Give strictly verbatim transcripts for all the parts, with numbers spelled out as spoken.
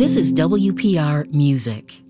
This is W P R Music.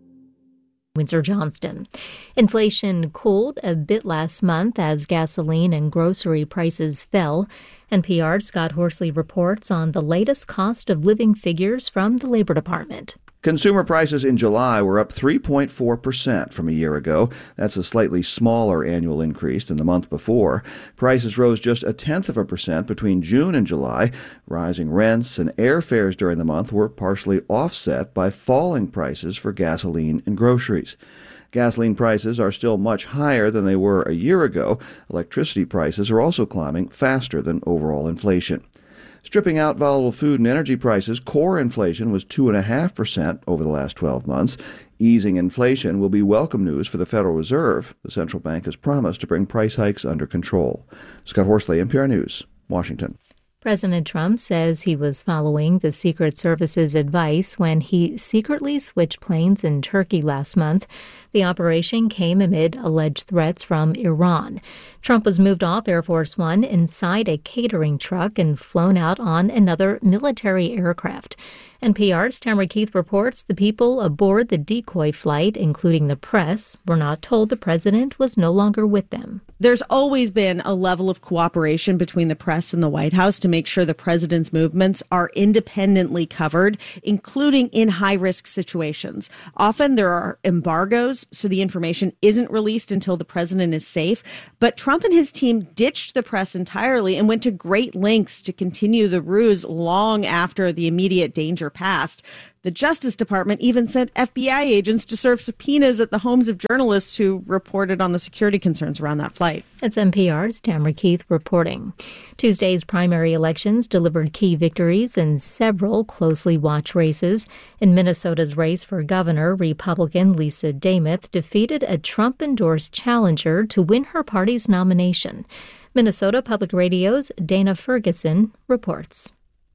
Windsor Johnston. Inflation cooled a bit last month as gasoline and grocery prices fell. N P R's Scott Horsley reports on the latest cost of living figures from the Labor Department. Consumer prices in July were up three point four percent from a year ago. That's a slightly smaller annual increase than the month before. Prices rose just a tenth of a percent between June and July. Rising rents and airfares during the month were partially offset by falling prices for gasoline and groceries. Gasoline prices are still much higher than they were a year ago. Electricity prices are also climbing faster than overall inflation. Stripping out volatile food and energy prices, core inflation was two point five percent over the last twelve months. Easing inflation will be welcome news for the Federal Reserve. The central bank has promised to bring price hikes under control. Scott Horsley, N P R News, Washington. President Trump says he was following the Secret Service's advice when he secretly switched planes in Turkey last month. The operation came amid alleged threats from Iran. Trump was moved off Air Force One inside a catering truck and flown out on another military aircraft. N P R's Tamara Keith reports the people aboard the decoy flight, including the press, were not told the president was no longer with them. There's always been a level of cooperation between the press and the White House to make sure the president's movements are independently covered, including in high-risk situations. Often there are embargoes, so the information isn't released until the president is safe. But Trump and his team ditched the press entirely and went to great lengths to continue the ruse long after the immediate danger passed. The Justice Department even sent F B I agents to serve subpoenas at the homes of journalists who reported on the security concerns around that flight. It's N P R's Tamara Keith reporting. Tuesday's primary elections delivered key victories in several closely watched races. In Minnesota's race for governor, Republican Lisa Demuth defeated a Trump-endorsed challenger to win her party's nomination. Minnesota Public Radio's Dana Ferguson reports.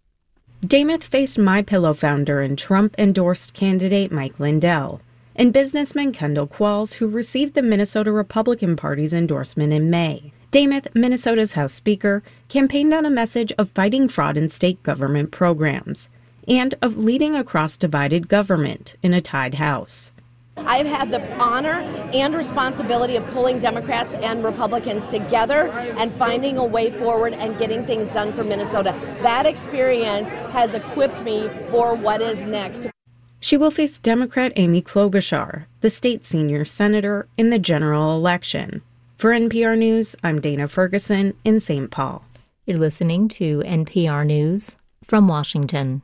Demuth faced MyPillow founder and Trump-endorsed candidate Mike Lindell and businessman Kendall Qualls, who received the Minnesota Republican Party's endorsement in May. Demuth, Minnesota's House Speaker, campaigned on a message of fighting fraud in state government programs and of leading across divided government in a tied House. I've had the honor and responsibility of pulling Democrats and Republicans together and finding a way forward and getting things done for Minnesota. That experience has equipped me for what is next. She will face Democrat Amy Klobuchar, the state senior senator, in the general election. For N P R News, I'm Dana Ferguson in Saint Paul. You're listening to N P R News from Washington.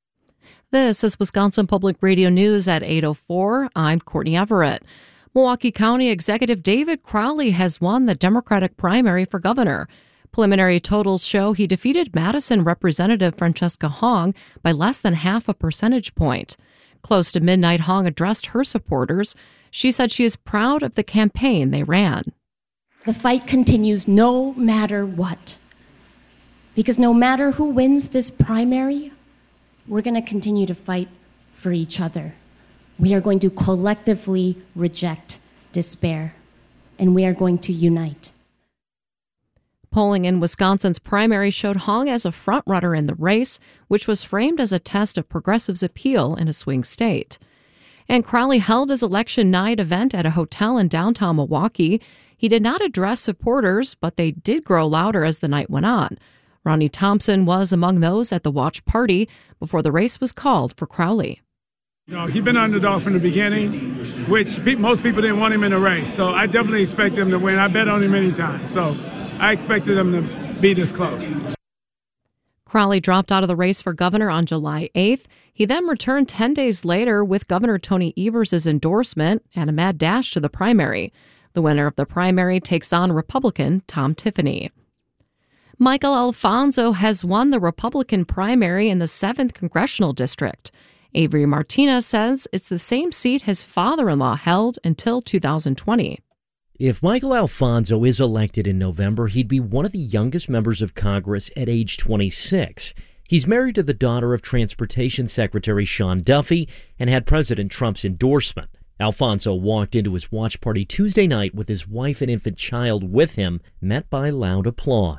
This is Wisconsin Public Radio News at eight oh four. I'm Courtney Everett. Milwaukee County Executive David Crowley has won the Democratic primary for governor. Preliminary totals show he defeated Madison Representative Francesca Hong by less than half a percentage point. Close to midnight, Hong addressed her supporters. She said she is proud of the campaign they ran. The fight continues no matter what. Because no matter who wins this primary, we're going to continue to fight for each other. We are going to collectively reject despair, and we are going to unite. Polling in Wisconsin's primary showed Hong as a frontrunner in the race, which was framed as a test of progressives' appeal in a swing state. And Crowley held his election night event at a hotel in downtown Milwaukee. He did not address supporters, but they did grow louder as the night went on. Ronnie Thompson was among those at the watch party before the race was called for Crowley. No, he's been underdog from the beginning, which pe- most people didn't want him in the race. So I definitely expect him to win. I bet on him many times. So I expected him to be this close. Crowley dropped out of the race for governor on July eighth. He then returned ten days later with Governor Tony Evers' endorsement and a mad dash to the primary. The winner of the primary takes on Republican Tom Tiffany. Michael Alfonso has won the Republican primary in the seventh Congressional District. Avery Martinez says it's the same seat his father-in-law held until two thousand twenty. If Michael Alfonso is elected in November, he'd be one of the youngest members of Congress at age twenty-six. He's married to the daughter of Transportation Secretary Sean Duffy and had President Trump's endorsement. Alfonso walked into his watch party Tuesday night with his wife and infant child with him, met by loud applause.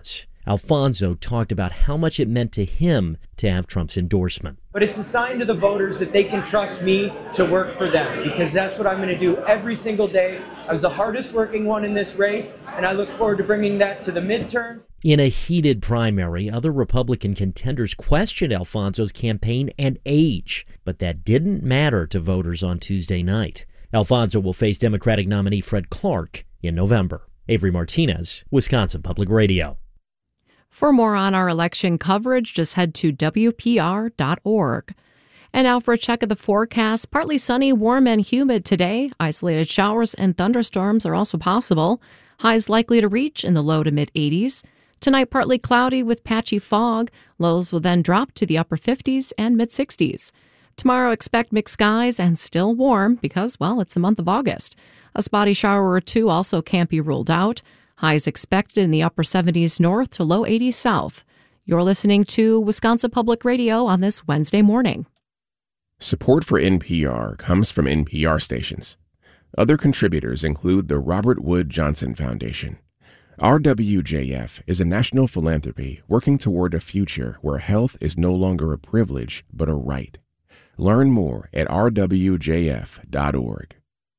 Alfonso talked about how much it meant to him to have Trump's endorsement. But it's a sign to the voters that they can trust me to work for them, because that's what I'm going to do every single day. I was the hardest working one in this race, and I look forward to bringing that to the midterms. In a heated primary, other Republican contenders questioned Alfonso's campaign and age, but that didn't matter to voters on Tuesday night. Alfonso will face Democratic nominee Fred Clark in November. Avery Martinez, Wisconsin Public Radio. For more on our election coverage, just head to W P R dot org. And now for a check of the forecast. Partly sunny, warm, and humid today. Isolated showers and thunderstorms are also possible. Highs likely to reach in the low to mid eighties. Tonight, partly cloudy with patchy fog. Lows will then drop to the upper fifties and mid sixties. Tomorrow, expect mixed skies and still warm because, well, it's the month of August. A spotty shower or two also can't be ruled out. Highs expected in the upper seventies north to low eighties south. You're listening to Wisconsin Public Radio on this Wednesday morning. Support for N P R comes from N P R stations. Other contributors include the Robert Wood Johnson Foundation. R W J F is a national philanthropy working toward a future where health is no longer a privilege but a right. Learn more at R W J F dot org.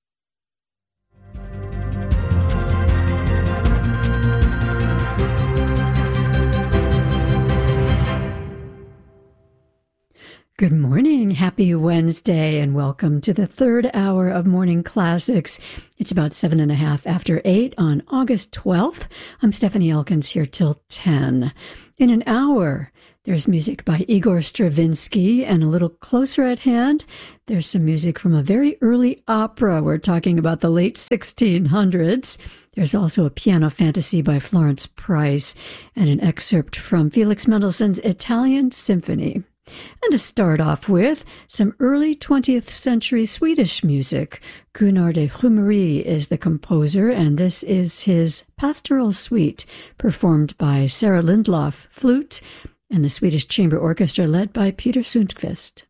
Good morning. Happy Wednesday and welcome to the third hour of Morning Classics. It's about seven and a half after eight on August twelfth. I'm Stephanie Elkins here till ten. In an hour, there's music by Igor Stravinsky, and a little closer at hand, there's some music from a very early opera. We're talking about the late sixteen hundreds. There's also a piano fantasy by Florence Price and an excerpt from Felix Mendelssohn's Italian Symphony. And to start off with, some early twentieth century Swedish music. Gunnar de Frumery is the composer, and this is his Pastoral Suite, performed by Sarah Lindlof, flute, and the Swedish Chamber Orchestra led by Peter Sundqvist.